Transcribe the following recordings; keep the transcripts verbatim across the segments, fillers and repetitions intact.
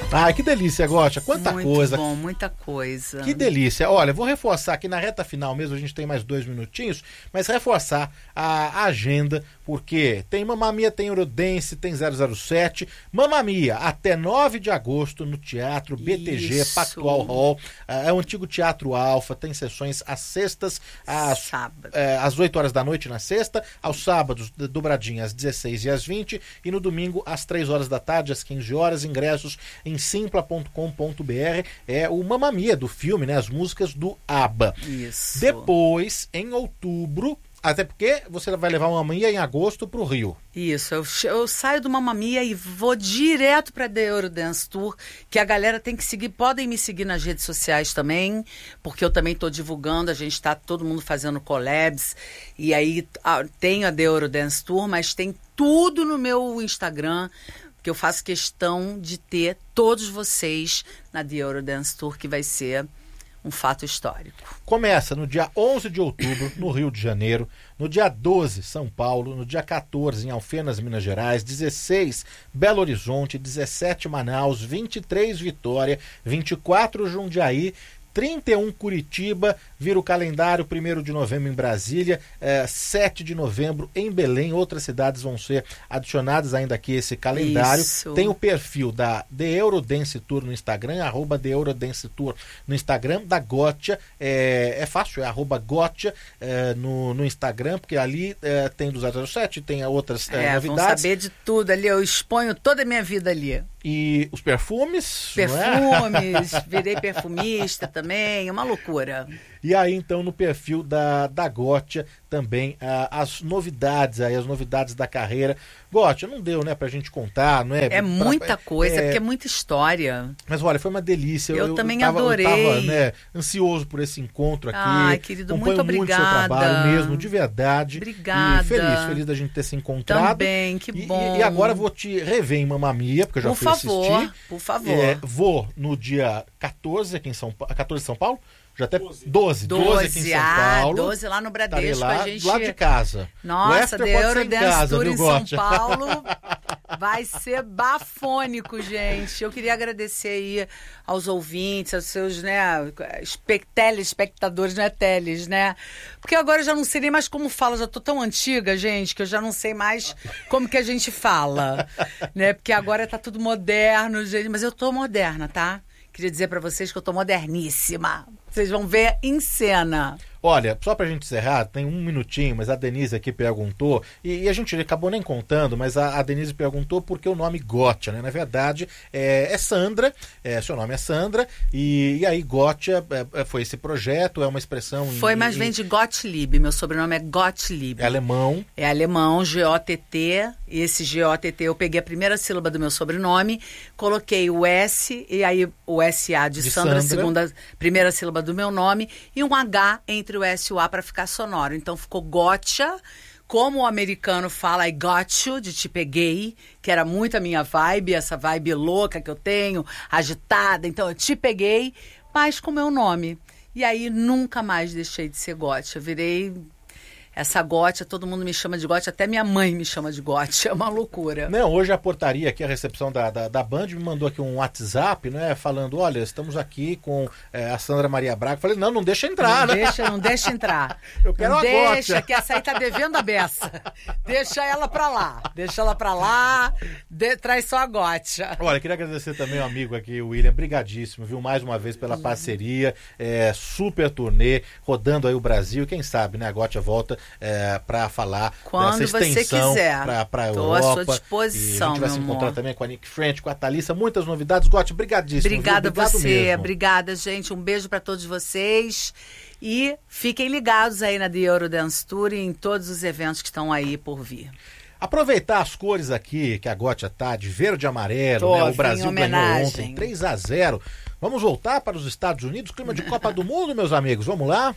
Ah, que delícia, Gotia. Quanta Muito coisa. bom, muita coisa. Que delícia. Olha, vou reforçar aqui na reta final mesmo, a gente tem mais dois minutinhos, mas reforçar a agenda, porque tem Mamma Mia, tem Eurodance, tem zero zero sete. Mamma Mia, até nove de agosto no Teatro B T G, Isso. Pactual Hall. É o antigo Teatro Alfa, tem sessões às sextas, às, Sábado. é, às oito horas da noite na sexta, aos sábados, dobradinha às dezesseis e às vinte, e no domingo às três horas da tarde, às quinze horas, ingressos em simpla ponto com ponto b r. É o Mamma Mia do filme, né? As músicas do ABBA. Isso. Depois, em outubro, até porque você vai levar uma Mamma Mia em agosto pro Rio. Isso, eu, eu saio do Mamma Mia e vou direto para The Eurodance Tour, que a galera tem que seguir, podem me seguir nas redes sociais também, porque eu também estou divulgando, a gente está todo mundo fazendo collabs, e aí ah, tem a The Eurodance Tour, mas tem tudo no meu Instagram, que eu faço questão de ter todos vocês na The Eurodance Tour, que vai ser um fato histórico. Começa no dia onze de outubro, no Rio de Janeiro, no dia doze, São Paulo, no dia quatorze, em Alfenas, Minas Gerais, dezesseis, Belo Horizonte, dezessete, Manaus, vinte e três, Vitória, vinte e quatro, Jundiaí, trinta e um, Curitiba, vira o calendário, primeiro de novembro em Brasília, é, sete de novembro em Belém, outras cidades vão ser adicionadas ainda aqui a esse calendário. Isso. Tem o perfil da The Eurodance Tour no Instagram, arroba The Eurodance Tour no Instagram, da Gotia, é, é fácil, é arroba Gotia é, no, no Instagram, porque ali é, tem do zero zero sete, tem outras é, É, novidades. vão saber de tudo ali, eu exponho toda a minha vida ali. E os perfumes, não é? Perfumes, virei perfumista também, uma loucura. E aí, então, no perfil da, da Gotia, também ah, as novidades aí, as novidades da carreira. Gotia, não deu, né, pra gente contar, não é? É pra, muita coisa, é, porque é muita história. Mas olha, foi uma delícia. Eu também tava, adorei. Eu tava, né, ansioso por esse encontro aqui. Ai, querido, Acompanho muito muito o seu obrigada. trabalho mesmo, de verdade. Obrigada. E feliz, feliz da gente ter se encontrado. Também, que E- bom. E, e agora eu vou te rever em Mamma Mia, porque eu já Por fui favor, assistir. por favor. É, vou no dia quatorze aqui em São Paulo. quatorze em São Paulo? Já até doze. doze, doze, aqui em São ah, Paulo. doze lá no Estarei Bradesco, lá, a gente... do lado de casa. O Nossa, after The pode ser em Eurodance casa, Tour viu, em São Gotia? Paulo vai ser bafônico, gente. Eu queria agradecer aí aos ouvintes, aos seus, né, espe- telespectadores, não é teles, né? Porque agora eu já não sei nem mais como fala, já tô tão antiga, gente, que eu já não sei mais como que a gente fala, né? Porque agora tá tudo moderno, gente, mas eu tô moderna, tá? Queria dizer pra vocês que eu tô moderníssima. Vocês vão ver em cena. Olha, só pra gente encerrar, tem um minutinho, mas a Denise aqui perguntou, e, e a gente acabou nem contando, mas a, a Denise perguntou por que o nome Gotia, né? Na verdade, é, é Sandra, é, seu nome é Sandra, e, e aí Gotia é, foi esse projeto, é uma expressão... Foi, em, mas em, vem de Gottlieb. Meu sobrenome é Gottlieb. é alemão. É alemão, G O T T. E esse G O T T eu peguei a primeira sílaba do meu sobrenome, coloquei o S, e aí o S A de, De Sandra, Sandra. segunda, primeira sílaba do meu nome, e um H entre o S e o A para ficar sonoro. Então ficou Gotia, como o americano fala, I got you, de te peguei, que era muito a minha vibe, essa vibe louca que eu tenho, agitada. Então eu te peguei, mas com o meu nome. E aí nunca mais deixei de ser Gotia. Eu virei essa Gotia, todo mundo me chama de Gotia, até minha mãe me chama de Gotia, é uma loucura. Não, hoje a portaria aqui, a recepção da, da, da Band, me mandou aqui um WhatsApp, né, falando, olha, estamos aqui com é, a Sandra Maria Braga. Falei, não, não deixa entrar, Não né? deixa, não deixa entrar. Eu quero não a deixa, Gotia. que essa aí tá devendo a beça. Deixa ela pra lá. Deixa ela pra lá, de, traz só a Gotia. Olha, queria agradecer também ao amigo aqui, o William, brigadíssimo, viu, mais uma vez pela parceria, é, super turnê, rodando aí o Brasil, quem sabe, né, a Gotia volta é, pra falar Quando dessa você extensão quiser. pra, pra Tô à Europa. sua disposição, E a gente vai meu se encontrar amor. também com a Nick French, com a Thalissa, muitas novidades. Gotia, brigadíssimo. Obrigada a viu? Obrigado você, mesmo. obrigada, gente. Um beijo pra todos vocês. E fiquem ligados aí na The Eurodance Tour e em todos os eventos que estão aí por vir. Aproveitar as cores aqui, que a Gotia tá de verde e amarelo, Tô, né? O em Brasil ganhou homenagem. ontem três a zero. Vamos voltar para os Estados Unidos, clima de Copa do Mundo, meus amigos. Vamos lá?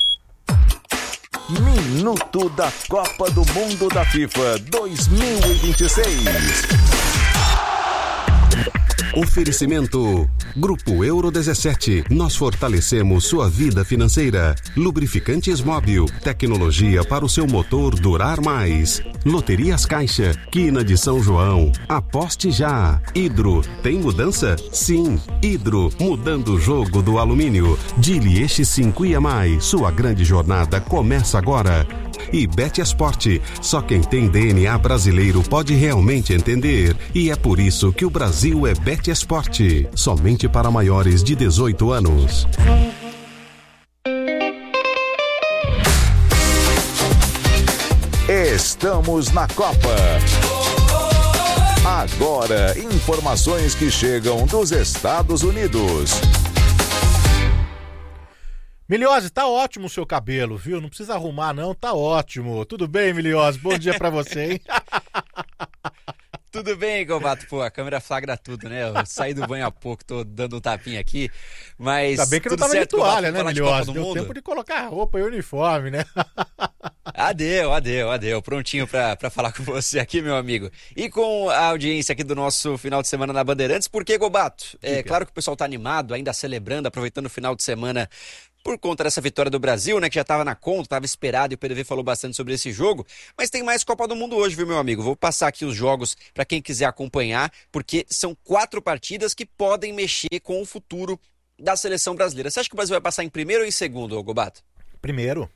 Minuto da Copa do Mundo da FIFA dois mil e vinte e seis. Oferecimento Grupo Euro dezessete. Nós fortalecemos sua vida financeira. Lubrificantes Móbil. Tecnologia para o seu motor durar mais. Loterias Caixa. Quina de São João. Aposte já. Hidro. Tem mudança? Sim. Hidro. Mudando o jogo do alumínio. Dilieste cinco e mais. Sua grande jornada começa agora. E Betesport. Só quem tem D N A brasileiro pode realmente entender. E é por isso que o Brasil é Betesport. Somente para maiores de dezoito anos. Estamos na Copa. Agora, informações que chegam dos Estados Unidos. Miliose, tá ótimo o seu cabelo, viu? Não precisa arrumar, não, tá ótimo. Tudo bem, Miliose? Bom dia pra você, hein? Tudo bem, Gobato? Pô, a câmera flagra tudo, né? Eu saí do banho há pouco, tô dando um tapinha aqui, mas... Tá bem que não tava certo, de toalha, Gobato, né, de Miliose? Deu mundo? tempo de colocar roupa e uniforme, né? Adeu, adeu, adeu. Prontinho pra, pra falar com você aqui, meu amigo. E com a audiência aqui do nosso final de semana na Bandeirantes, por que, Gobato? É claro que o pessoal tá animado, ainda celebrando, aproveitando o final de semana por conta dessa vitória do Brasil, né, que já estava na conta, estava esperado, e o P D V falou bastante sobre esse jogo, mas tem mais Copa do Mundo hoje, viu, meu amigo? Vou passar aqui os jogos para quem quiser acompanhar, porque são quatro partidas que podem mexer com o futuro da seleção brasileira. Você acha que o Brasil vai passar em primeiro ou em segundo, Gobato? Primeiro.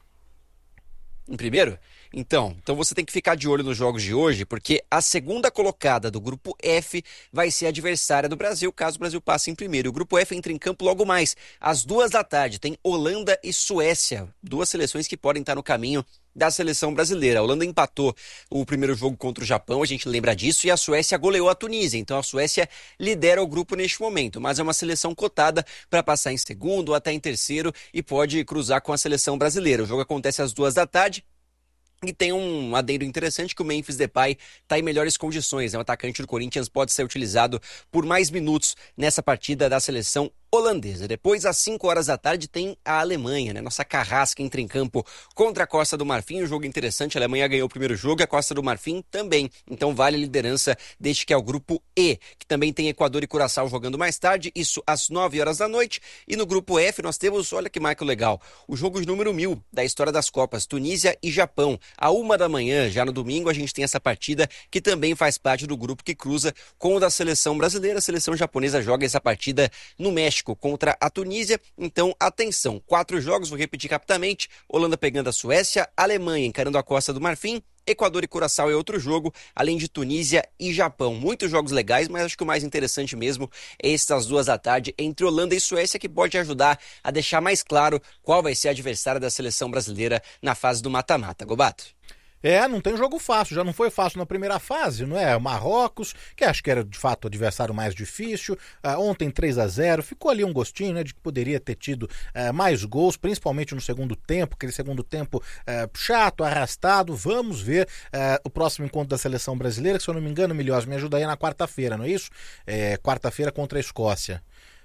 Em primeiro? Então, então você tem que ficar de olho nos jogos de hoje, porque a segunda colocada do Grupo F vai ser a adversária do Brasil, caso o Brasil passe em primeiro. O Grupo F entra em campo logo mais, às duas da tarde. Tem Holanda e Suécia, duas seleções que podem estar no caminho da seleção brasileira. A Holanda empatou o primeiro jogo contra o Japão, a gente lembra disso, e a Suécia goleou a Tunísia. Então a Suécia lidera o grupo neste momento, mas é uma seleção cotada para passar em segundo ou até em terceiro e pode cruzar com a seleção brasileira. O jogo acontece às duas da tarde. E tem um adendo interessante que o Memphis Depay está em melhores condições, né? O atacante do Corinthians pode ser utilizado por mais minutos nessa partida da seleção holandesa. Depois, às cinco horas da tarde, tem a Alemanha, né? Nossa carrasca entra em campo contra a Costa do Marfim. Um jogo interessante, a Alemanha ganhou o primeiro jogo e a Costa do Marfim também. Então vale a liderança deste que é o grupo E, que também tem Equador e Curaçao jogando mais tarde, isso às nove horas da noite. E no grupo F nós temos, olha que marco legal, o jogo de número mil da história das Copas, Tunísia e Japão. À uma da manhã, já no domingo, a gente tem essa partida que também faz parte do grupo que cruza com o da seleção brasileira. A seleção japonesa joga essa partida no México contra a Tunísia. Então, atenção, quatro jogos, vou repetir rapidamente: Holanda pegando a Suécia, Alemanha encarando a Costa do Marfim, Equador e Curaçao é outro jogo, além de Tunísia e Japão. Muitos jogos legais, mas acho que o mais interessante mesmo é esse às duas da tarde entre Holanda e Suécia, que pode ajudar a deixar mais claro qual vai ser a adversária da seleção brasileira na fase do mata-mata. Gobato? É, não tem jogo fácil, já não foi fácil na primeira fase, não é? Marrocos, que acho que era de fato o adversário mais difícil, uh, ontem três a zero, ficou ali um gostinho, né, de que poderia ter tido uh, mais gols, principalmente no segundo tempo, aquele segundo tempo uh, chato, arrastado. Vamos ver uh, o próximo encontro da seleção brasileira, que se eu não me engano, Miliose, me ajuda aí, na quarta-feira, não é isso? É, quarta-feira contra a Escócia,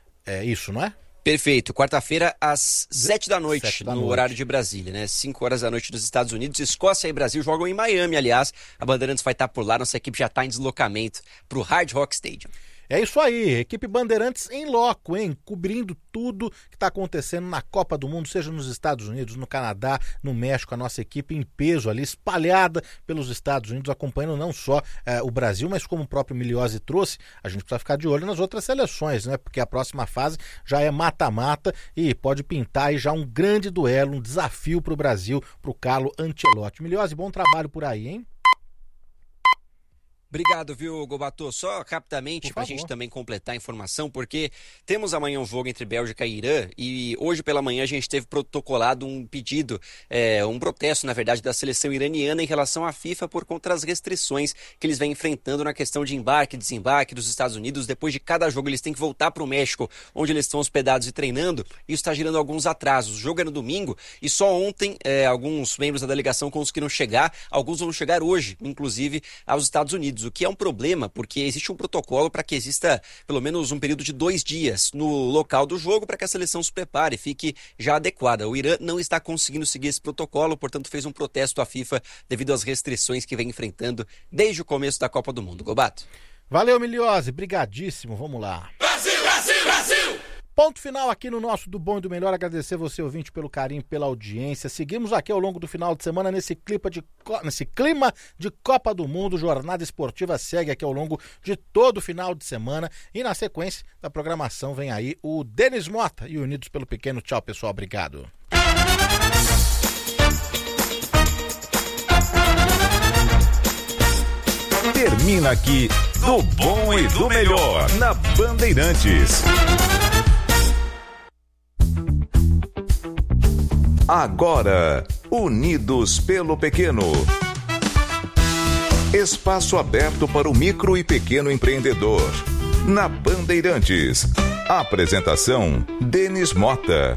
é isso, não é? Perfeito, quarta-feira às sete da noite, sete da no noite. horário de Brasília, né? cinco horas da noite nos Estados Unidos. Escócia e Brasil jogam em Miami, aliás. A Bandeirantes vai estar por lá, nossa equipe já está em deslocamento para o Hard Rock Stadium. É isso aí, equipe Bandeirantes em loco, hein? Cobrindo tudo que está acontecendo na Copa do Mundo, seja nos Estados Unidos, no Canadá, no México, a nossa equipe em peso ali, espalhada pelos Estados Unidos, acompanhando não só eh, o Brasil, mas como o próprio Miliose trouxe, a gente precisa ficar de olho nas outras seleções, né? Porque a próxima fase já é mata-mata e pode pintar aí já um grande duelo, um desafio para o Brasil, para o Carlo Ancelotti. Miliose, bom trabalho por aí, hein? Obrigado, viu, Gobato? Só rapidamente, para a gente também completar a informação, porque temos amanhã um jogo entre Bélgica e Irã, e hoje pela manhã a gente teve protocolado um pedido, é, um protesto, na verdade, da seleção iraniana em relação à FIFA por conta das restrições que eles vêm enfrentando na questão de embarque e desembarque dos Estados Unidos. Depois de cada jogo eles têm que voltar para o México, onde eles estão hospedados e treinando, e isso está gerando alguns atrasos. O jogo é no domingo, e só ontem é, alguns membros da delegação conseguiram chegar, alguns vão chegar hoje, inclusive, aos Estados Unidos, o que é um problema, porque existe um protocolo para que exista pelo menos um período de dois dias no local do jogo para que a seleção se prepare e fique já adequada. O Irã não está conseguindo seguir esse protocolo, portanto fez um protesto à FIFA devido às restrições que vem enfrentando desde o começo da Copa do Mundo. Gobato? Valeu, Miliose, brigadíssimo, vamos lá. Brasil, Brasil, Brasil! Ponto final aqui no nosso Do Bom e do Melhor. Agradecer você, ouvinte, pelo carinho, pela audiência. Seguimos aqui ao longo do final de semana nesse clima de, nesse clima de Copa do Mundo. Jornada esportiva segue aqui ao longo de todo o final de semana. E na sequência da programação vem aí o Denis Mota e Unidos pelo Pequeno. Tchau, pessoal. Obrigado. Termina aqui Do Bom e do Melhor na Bandeirantes. Agora, Unidos pelo Pequeno. Espaço aberto para o micro e pequeno empreendedor. Na Bandeirantes. Apresentação: Denis Mota.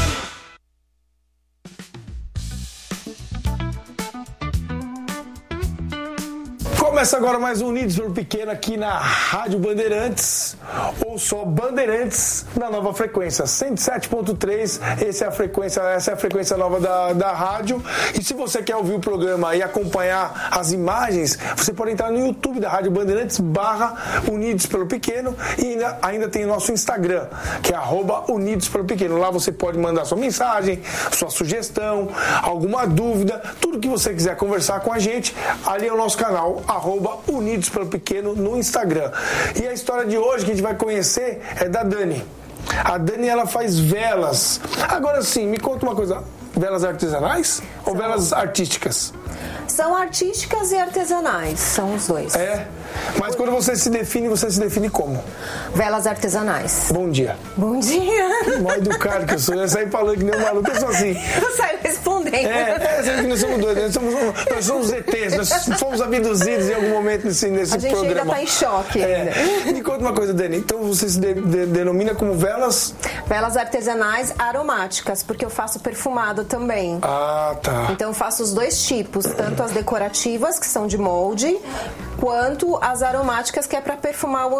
Começa agora mais um Unidos pelo Pequeno aqui na Rádio Bandeirantes, ou só Bandeirantes, na nova frequência cento e sete ponto três. Essa é a frequência, essa é a frequência nova da, da rádio. E se você quer ouvir o programa e acompanhar as imagens, você pode entrar no YouTube da Rádio Bandeirantes barra Unidos pelo Pequeno, e ainda, ainda tem o nosso Instagram, que é arroba Unidos pelo Pequeno. Lá você pode mandar sua mensagem, sua sugestão, alguma dúvida, tudo que você quiser conversar com a gente. Ali é o nosso canal, arroba Unidos pelo Pequeno no Instagram. E a história de hoje que a gente vai conhecer é da Dani. A Dani, ela faz velas. Agora sim, me conta uma coisa. Velas artesanais ou São... velas artísticas? São artísticas e artesanais, são os dois. É, mas quando você se define, você se define como? Velas artesanais. Bom dia. Bom dia. Mal educado que eu sou, eu saí falando que nem um maluco, eu sou assim. Eu saio respondendo. É, é sabe que nós somos doidos, nós somos, nós somos E Tês, nós fomos abduzidos em algum momento nesse, nesse a gente programa. ainda tá em choque é. ainda. Me conta uma coisa, Dani, então você se de, de, denomina como velas? Velas artesanais aromáticas, porque eu faço perfumado também. Ah, tá. Então eu faço os dois tipos, tanto as decorativas, que são de molde, quanto as aromáticas, que é para perfumar o